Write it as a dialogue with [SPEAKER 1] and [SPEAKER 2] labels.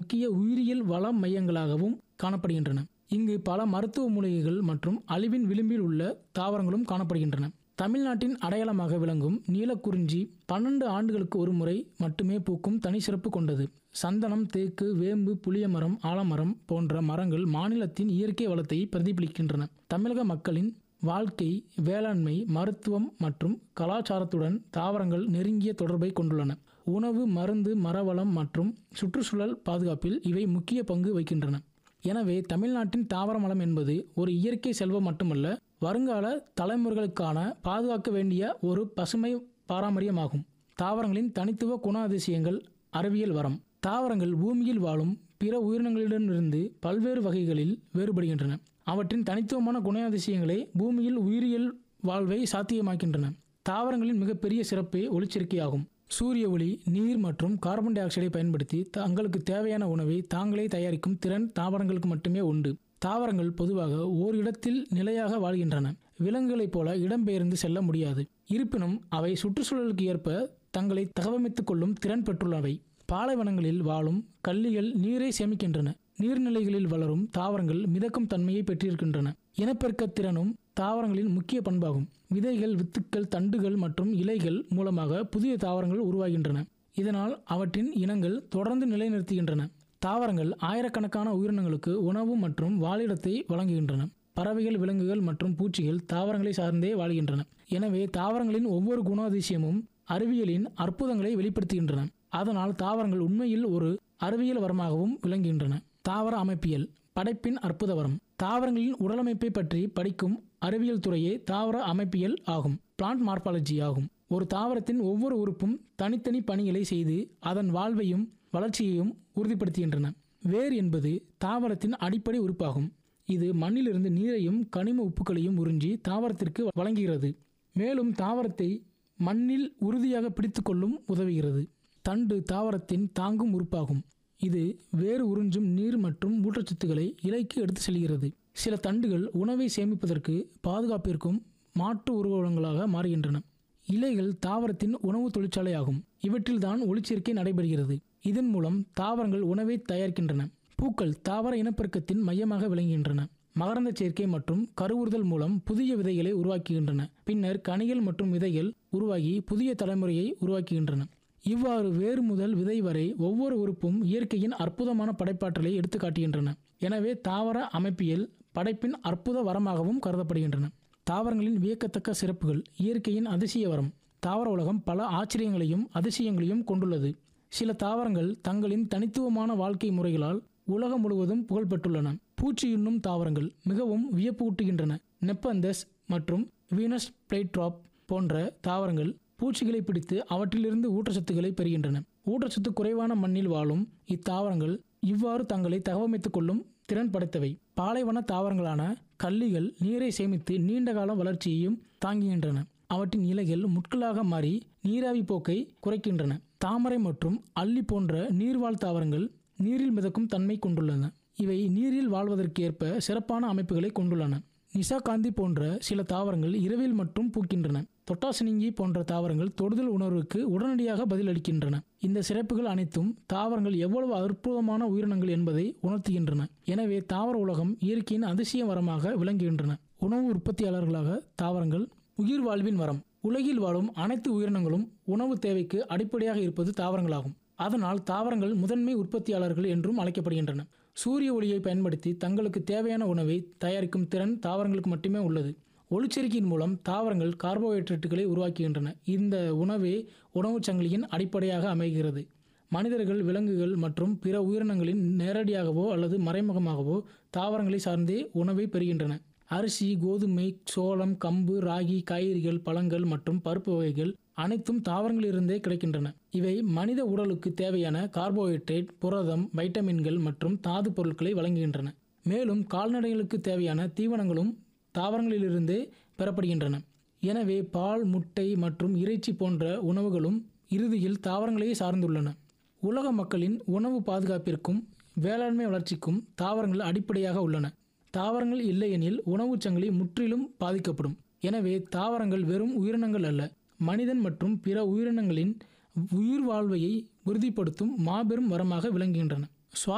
[SPEAKER 1] முக்கிய உயிரியல் வள மையங்களாகவும் காணப்படுகின்றன. இங்கு பல மருத்துவ மூலிகைகள் மற்றும் அழிவின் விளிம்பில் உள்ள தாவரங்களும் காணப்படுகின்றன. தமிழ்நாட்டின் அடையாளமாக விளங்கும் நீலக்குறிஞ்சி 12 ஆண்டுகளுக்கு ஒரு முறை மட்டுமே பூக்கும் தனிச்சிறப்பு கொண்டது. சந்தனம், தேக்கு, வேம்பு, புளியமரம், ஆலமரம் போன்ற மரங்கள் மாநிலத்தின் இயற்கை வளத்தை பிரதிபலிக்கின்றன. தமிழக மக்களின் வாழ்க்கை, வேளாண்மை, மருத்துவம் மற்றும் கலாச்சாரத்துடன் தாவரங்கள் நெருங்கிய தொடர்பை கொண்டுள்ளன. உணவு, மருந்து, மரவளம் மற்றும் சுற்றுச்சூழல் பாதுகாப்பில் இவை முக்கிய பங்கு வகிக்கின்றன. எனவே தமிழ்நாட்டின் தாவர வளம் என்பது ஒரு இயற்கை செல்வம் மட்டுமல்ல, வருங்கால தலைமுறைகளுக்கான பாதுகாக்க வேண்டிய ஒரு பசுமை பாரம்பரியமாகும். தாவரங்களின் தனித்துவ குணாதிசயங்கள். அறிவியல் வரம். தாவரங்கள் பூமியில் வாழும் பிற உயிரினங்களிடமிருந்து பல்வேறு வகைகளில் வேறுபடுகின்றன. அவற்றின் தனித்துவமான குணாதிசயங்களே பூமியில் உயிரியல் வாழ்வை சாத்தியமாக்கின்றன. தாவரங்களின் மிகப்பெரிய சிறப்பே ஒளிச்சேர்க்கையாகும். சூரிய ஒளி, நீர் மற்றும் கார்பன் டை ஆக்சைடை பயன்படுத்தி தங்களுக்கு தேவையான உணவை தாங்களே தயாரிக்கும் திறன் தாவரங்களுக்கு மட்டுமே உண்டு. தாவரங்கள் பொதுவாக ஓர் இடத்தில் நிலையாக வாழ்கின்றன. விலங்குகளைப் போல இடம்பெயர்ந்து செல்ல முடியாது. இருப்பினும் அவை சுற்றுச்சூழலுக்கு ஏற்ப தங்களை தகவமைத்துக் கொள்ளும் திறன் பெற்றுள்ளவை. பாலைவனங்களில் வாழும் கள்ளிகள் நீரை சேமிக்கின்றன. நீர்நிலைகளில் வளரும் தாவரங்கள் மிதக்கும் தன்மையை பெற்றிருக்கின்றன. இனப்பெருக்க திறனும் தாவரங்களின் முக்கிய பண்பாகும். விதைகள், வித்துக்கள், தண்டுகள் மற்றும் இலைகள் மூலமாக புதிய தாவரங்கள் உருவாகின்றன. இதனால் அவற்றின் இனங்கள் தொடர்ந்து நிலைநிறுத்துகின்றன. தாவரங்கள் ஆயிரக்கணக்கான உயிரினங்களுக்கு உணவு மற்றும் வாழிடத்தை வழங்குகின்றன. பறவைகள், விலங்குகள் மற்றும் பூச்சிகள் தாவரங்களை சார்ந்தே வாழ்கின்றன. எனவே தாவரங்களின் ஒவ்வொரு குணாதிசயமும் அறிவியலின் அற்புதங்களை வெளிப்படுத்துகின்றன. அதனால் தாவரங்கள் உண்மையில் ஒரு அறிவியல் வரமாகவும் விளங்குகின்றன. தாவர அமைப்பியல் படைப்பின் அற்புத வரம். தாவரங்களின் உடலமைப்பை பற்றி படிக்கும் அறிவியல் துறையே தாவர அமைப்பியல் ஆகும். பிளான்ட் மார்பாலஜி ஆகும். ஒரு தாவரத்தின் ஒவ்வொரு உறுப்பும் தனித்தனி பணிகளை செய்து அதன் வாழ்வையும் வளர்ச்சியையும் உறுதிப்படுத்துகின்றன. வேர் என்பது தாவரத்தின் அடிப்படை உறுப்பாகும். இது மண்ணிலிருந்து நீரையும் கனிம உப்புகளையும் உறிஞ்சி தாவரத்திற்கு வழங்குகிறது. மேலும் தாவரத்தை மண்ணில் உறுதியாக பிடித்துக்கொள்ளும் உதவுகிறது. தண்டு தாவரத்தின் தாங்கும் உறுப்பாகும். இது வேறு உறிஞ்சும் நீர் மற்றும் ஊட்டச்சத்துக்களை இலைக்கு எடுத்து செல்கிறது. சில தண்டுகள் உணவை சேமிப்பதற்கு பாதுகாப்பிற்கும் மாற்று உருவகங்களாக மாறுகின்றன. இலைகள் தாவரத்தின் உணவு தொழிற்சாலை ஆகும். இவற்றில்தான் ஒளிச்சேர்க்கை நடைபெறுகிறது. இதன் மூலம் தாவரங்கள் உணவை தயாரிக்கின்றன. பூக்கள் தாவர இனப்பெருக்கத்தின் மையமாக விளங்குகின்றன. மகரந்த சேர்க்கை மற்றும் கருவுறுதல் மூலம் புதிய விதைகளை உருவாக்குகின்றன. பின்னர் கனிகள் மற்றும் விதைகள் உருவாகி புதிய தலைமுறையை உருவாக்குகின்றன. இவ்வாறு வேறு முதல் விதை வரை ஒவ்வொரு உறுப்பும் இயற்கையின் அற்புதமான படைப்பாற்றலை எடுத்து காட்டுகின்றன. எனவே தாவர அமைப்பியல் படைப்பின் அற்புத வரமாகவும் கருதப்படுகின்றன. தாவரங்களின் வியக்கத்தக்க சிறப்புகள். இயற்கையின் அதிசய வரம். தாவர உலகம் பல ஆச்சரியங்களையும் அதிசயங்களையும் கொண்டுள்ளது. சில தாவரங்கள் தங்களின் தனித்துவமான வாழ்க்கை முறைகளால் உலகம் முழுவதும் புகழ்பெற்றுள்ளன. பூச்சியுண்ணும் தாவரங்கள் மிகவும் வியப்பூட்டுகின்றன. நெப்பந்தஸ் மற்றும் வீனஸ் பிளேட்ராப் போன்ற தாவரங்கள் பூச்சிகளை பிடித்து அவற்றிலிருந்து ஊட்டச்சத்துக்களை பெறுகின்றன. ஊட்டச்சத்து குறைவான மண்ணில் வாழும் இத்தாவரங்கள் இவ்வாறு தங்களை தகவமைத்துக் கொள்ளும் திறன் படைத்தவை. பாலைவன தாவரங்களான கள்ளிகள் நீரை சேமித்து நீண்ட கால வளர்ச்சியையும் தாங்குகின்றன. அவற்றின் இலைகள் முட்களாக மாறி நீராவி போக்கை குறைக்கின்றன. தாமரை மற்றும் அல்லி போன்ற நீர்வாழ் தாவரங்கள் நீரில் மிதக்கும் தன்மை கொண்டுள்ளன. இவை நீரில் வாழ்வதற்கு ஏற்ப சிறப்பான அமைப்புகளை கொண்டுள்ளன. நிசாகாந்தி போன்ற சில தாவரங்கள் இரவில் மட்டும் பூக்கின்றன. தொட்டாசினிங்கி போன்ற தாவரங்கள் தொடுதல் உணர்வுக்கு உடனடியாக பதிலளிக்கின்றன. இந்த சிறப்புகள் அனைத்தும் தாவரங்கள் எவ்வளவு அற்புதமான உயிரினங்கள் என்பதை உணர்த்துகின்றன. எனவே தாவர உலகம் இயற்கையின் அதிசய வரமாக விளங்குகின்றன. உணவு உற்பத்தியாளர்களாக தாவரங்கள் உயிர் வாழ்வின் வரம். உலகில் வாழும் அனைத்து உயிரினங்களும் உணவு தேவைக்கு அடிப்படையாக இருப்பது தாவரங்களாகும். அதனால் தாவரங்கள் முதன்மை உற்பத்தியாளர்கள் என்றும் அழைக்கப்படுகின்றன. சூரிய ஒளியை பயன்படுத்தி தங்களுக்கு தேவையான உணவை தயாரிக்கும் திறன் தாவரங்களுக்கு மட்டுமே உள்ளது. ஒளிச்சேர்க்கையின் மூலம் தாவரங்கள் கார்போஹைட்ரேட்டுகளை உருவாக்குகின்றன. இந்த உணவே உணவுச் சங்கிலியின் அடிப்படையாக அமைகிறது. மனிதர்கள், விலங்குகள் மற்றும் பிற உயிரினங்களின் நேரடியாகவோ அல்லது மறைமுகமாகவோ தாவரங்களை சார்ந்தே உணவை பெறுகின்றன. அரிசி, கோதுமை, சோளம், கம்பு, ராகி, காய்கறிகள், பழங்கள் மற்றும் பருப்பு வகைகள் அனைத்தும் தாவரங்களிலிருந்தே கிடைக்கின்றன. இவை மனித உடலுக்கு தேவையான கார்போஹைட்ரேட், புரதம், வைட்டமின்கள் மற்றும் தாது பொருட்களை வழங்குகின்றன. மேலும் கால்நடைகளுக்கு தேவையான தீவனங்களும் தாவரங்களிலிருந்தே பெறப்படுகின்றன. எனவே பால், முட்டை மற்றும் இறைச்சி போன்ற உணவுகளும் இறுதியில் தாவரங்களையே சார்ந்துள்ளன. உலக மக்களின் உணவு பாதுகாப்பிற்கும் வேளாண்மை வளர்ச்சிக்கும் தாவரங்கள் அடிப்படையாக உள்ளன. தாவரங்கள் இல்லையெனில் உணவுச் சங்கிலி முற்றிலும் பாதிக்கப்படும். எனவே தாவரங்கள் வெறும் உயிரினங்கள் அல்ல, மனிதன் மற்றும் பிற உயிரினங்களின் உயிர் வாழ்வையை உறுதிப்படுத்தும் மாபெரும் வரமாக விளங்குகின்றன.